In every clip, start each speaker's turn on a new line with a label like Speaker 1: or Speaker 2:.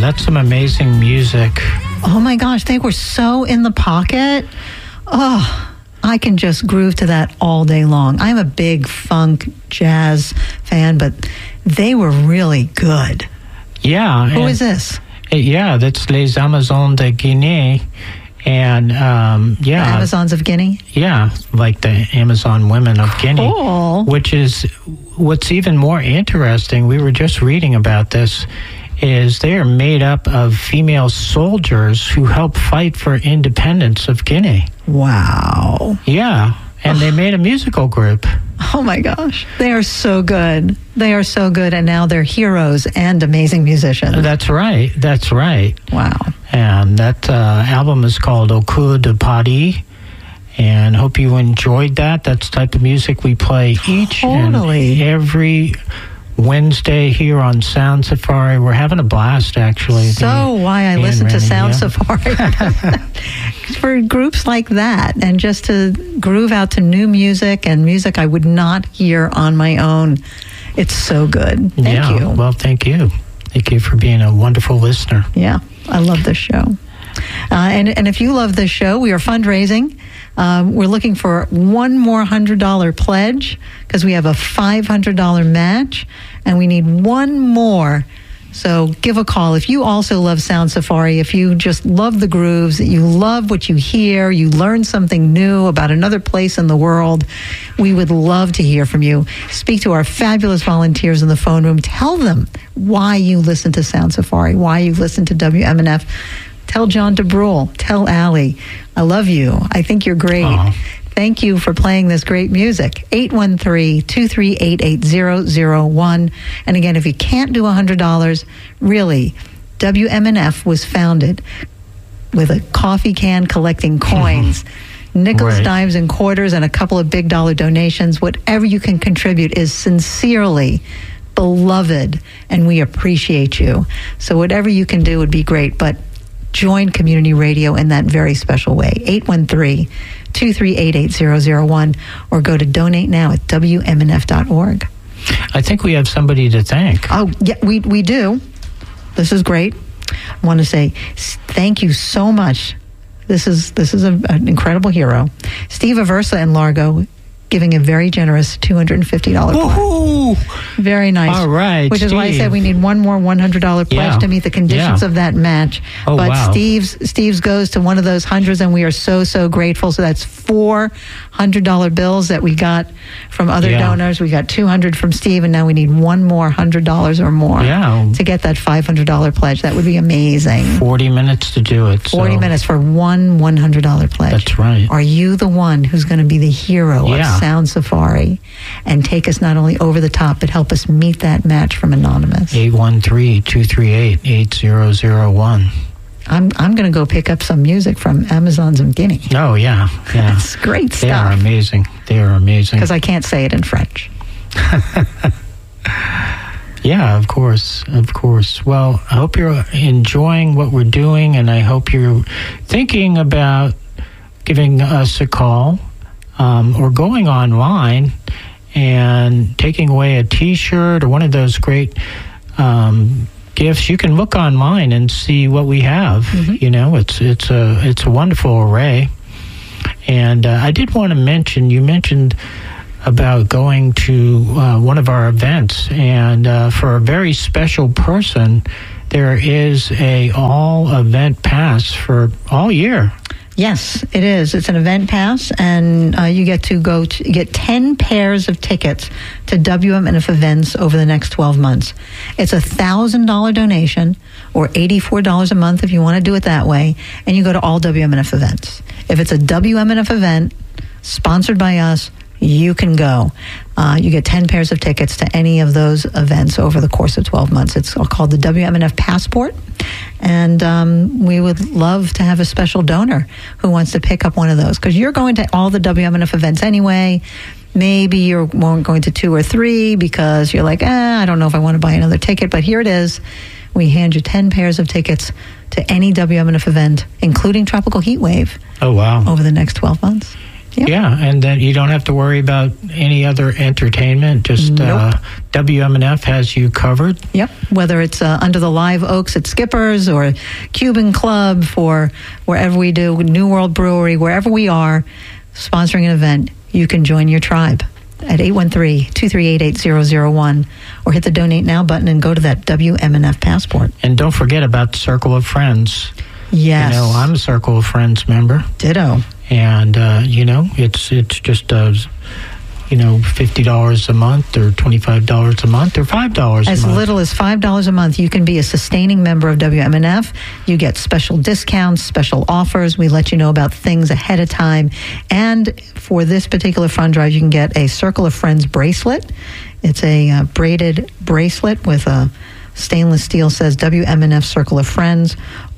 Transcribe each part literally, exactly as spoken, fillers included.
Speaker 1: that's some amazing music.
Speaker 2: Oh my gosh, they were so in the pocket. Oh, I can just groove to that all day long. I'm a big funk jazz fan, but they were really good.
Speaker 1: Yeah.
Speaker 2: Who is this?
Speaker 1: Yeah, that's Les Amazons de Guinée. And, um, yeah.
Speaker 2: The Amazons of Guinea?
Speaker 1: Yeah, like the Amazon women of Guinea.
Speaker 2: Cool.
Speaker 1: Which is, what's even more interesting, we were just reading about this, is they are made up of female soldiers who help fight for independence of Guinea.
Speaker 2: Wow.
Speaker 1: Yeah, and they made a musical group.
Speaker 2: Oh my gosh. They are so good. They are so good, and now they're heroes and amazing musicians.
Speaker 1: That's right, that's right.
Speaker 2: Wow.
Speaker 1: And that uh, album is called Au Coeur de Paris, and hope you enjoyed that. That's the type of music we play each
Speaker 2: Totally.
Speaker 1: and every Wednesday here on Sound Safari. We're having a blast, actually.
Speaker 2: So
Speaker 1: the,
Speaker 2: why I listen to
Speaker 1: Rennie,
Speaker 2: Sound
Speaker 1: yeah.
Speaker 2: Safari. For groups like that, and just to groove out to new music and music I would not hear on my own. It's so good. Thank
Speaker 1: yeah,
Speaker 2: you.
Speaker 1: Well, thank you. Thank you for being a wonderful listener.
Speaker 2: Yeah, I love this show. Uh, and, and if you love this show, we are fundraising. Um, we're looking for one more one hundred dollars pledge because we have a five hundred dollars match, and we need one more. So give a call. If you also love Sound Safari, if you just love the grooves, you love what you hear, you learn something new about another place in the world, we would love to hear from you. Speak to our fabulous volunteers in the phone room. Tell them why you listen to Sound Safari, why you listen to W M N F. Tell John DeBrule. Tell Allie. I love you. I think you're great.
Speaker 1: Aww.
Speaker 2: Thank you for playing this great music. eight one three, two three eight, eight zero zero one. And again, if you can't do one hundred dollars, really, W M N F was founded with a coffee can collecting coins, nickels,
Speaker 1: Right.
Speaker 2: dimes, and quarters, and a couple of big dollar donations. Whatever you can contribute is sincerely beloved, and we appreciate you. So whatever you can do would be great, but join community radio in that very special way. eight one three, two three eight, eight zero zero one, or go to donate now at W M N F dot org.
Speaker 1: I think we have somebody to thank.
Speaker 2: Oh, yeah, we, we do. This is great. I want to say s- thank you so much. This is this is a, an incredible hero. Steve Aversa in Largo, giving a very generous two hundred fifty dollars pledge.
Speaker 1: Woohoo!
Speaker 2: Very nice.
Speaker 1: All right,
Speaker 2: Which is why I
Speaker 1: Steve.
Speaker 2: said we need one more one hundred dollars pledge
Speaker 1: Yeah.
Speaker 2: to meet the conditions
Speaker 1: Yeah.
Speaker 2: of that match.
Speaker 1: Oh,
Speaker 2: but
Speaker 1: wow.
Speaker 2: Steve's Steve's goes to one of those hundreds, and we are so, so grateful. So that's four one hundred dollars bills that we got from other
Speaker 1: Yeah.
Speaker 2: donors. We got two hundred from Steve, and now we need one more one hundred dollars or more
Speaker 1: Yeah.
Speaker 2: to get that five hundred dollars pledge. That would be amazing.
Speaker 1: forty minutes to do it.
Speaker 2: forty
Speaker 1: so
Speaker 2: minutes for one one hundred dollars pledge.
Speaker 1: That's right.
Speaker 2: Are you the one who's going to be the hero
Speaker 1: Yeah.
Speaker 2: of Sound Safari and take us not only over the top, but help us meet that match from Anonymous?
Speaker 1: eight one three, two three eight, eight zero zero one.
Speaker 2: I'm I'm going to go pick up some music from Amazons of Guinea.
Speaker 1: Oh, yeah. Yeah.
Speaker 2: It's great
Speaker 1: They are
Speaker 2: stuff.
Speaker 1: amazing. They are amazing.
Speaker 2: Because I can't say it in French.
Speaker 1: Yeah, of course, of course. Well, I hope you're enjoying what we're doing, and I hope you're thinking about giving us a call um, or going online and taking away a T-shirt or one of those great um, gifts. You can look online and see what we have.
Speaker 2: Mm-hmm.
Speaker 1: You know, it's it's a it's a wonderful array. And uh, I did want to mention, you mentioned about going to uh, one of our events, and uh, for a very special person, there is a all event pass for all year.
Speaker 2: Yes, it is. It's an event pass, and uh, you get to go to get ten pairs of tickets to W M N F events over the next twelve months. It's a one thousand dollars donation, or eighty-four dollars a month if you want to do it that way, and you go to all W M N F events. If it's a W M N F event sponsored by us, you can go. Uh, you get ten pairs of tickets to any of those events over the course of twelve months. It's called the W M N F Passport. And um, we would love to have a special donor who wants to pick up one of those. Because you're going to all the W M N F events anyway. Maybe you're going to two or three because you're like, eh, I don't know if I want to buy another ticket. But here it is. We hand you ten pairs of tickets to any W M N F event, including Tropical Heat Wave,
Speaker 1: Oh, wow.
Speaker 2: over the next twelve months. Yep.
Speaker 1: Yeah, and then you don't have to worry about any other entertainment. Just
Speaker 2: Nope.
Speaker 1: uh, W M N F has you covered.
Speaker 2: Yep, whether it's uh, under the live oaks at Skipper's or Cuban Club for wherever we do, New World Brewery, wherever we are sponsoring an event, you can join your tribe at eight one three, two three eight, eight zero zero one or hit the Donate Now button and go to that W M N F passport.
Speaker 1: And don't forget about the Circle of Friends.
Speaker 2: Yes.
Speaker 1: You know, I'm a Circle of Friends member.
Speaker 2: Ditto.
Speaker 1: And, uh, you know, it's it's just, uh, you know, fifty dollars a month or twenty-five dollars a month or five dollars a month.
Speaker 2: As little as five dollars a month, you can be a sustaining member of W M N F. You get special discounts, special offers. We let you know about things ahead of time. And for this particular fund drive, you can get a Circle of Friends bracelet. It's a uh, braided bracelet with a stainless steel says W M N F Circle of Friends.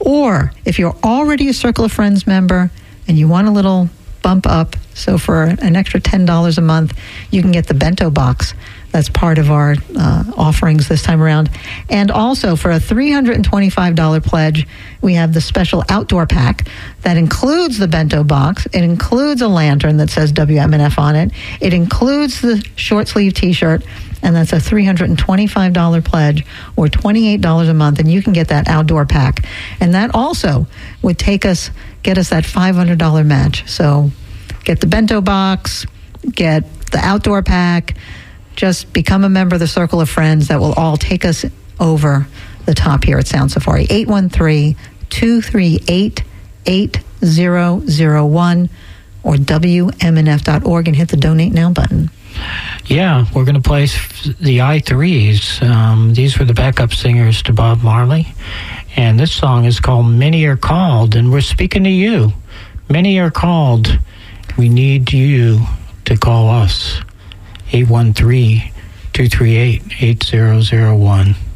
Speaker 2: Or if you're already a Circle of Friends member and you want a little bump up, so for an extra ten dollars a month, you can get the bento box. That's part of our uh, offerings this time around. And also for a three hundred twenty-five dollars pledge, we have the special outdoor pack that includes the bento box. It includes a lantern that says W M N F on it. It includes the short sleeve t-shirt, and that's a three hundred twenty-five dollars pledge or twenty-eight dollars a month, and you can get that outdoor pack. And that also would take us, get us that five hundred dollars match. So get the bento box, get the outdoor pack, just become a member of the Circle of Friends. That will all take us over the top here at Sound Safari. eight one three, two three eight, eight zero zero one or W M N F dot org and hit the Donate Now button.
Speaker 1: Yeah, we're going to play the I threes. Um, these were the backup singers to Bob Marley. And this song is called Many Are Called, and we're speaking to you. Many are called. We need you to call us. eight one three, two three eight, eight zero zero one.